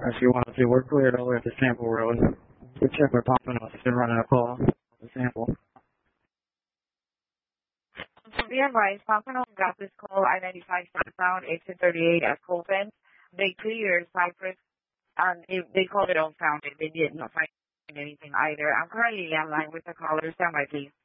If you want to see, we're cleared all the way up to Sample Road. We check with Pompanos. Been running a call. The sample. So be advised, Pompano got this call I-95 southbound 1838 at Colton. They cleared Cypress, and they called it unfounded. They did not find anything either. I'm currently online with the caller. Stand by, please.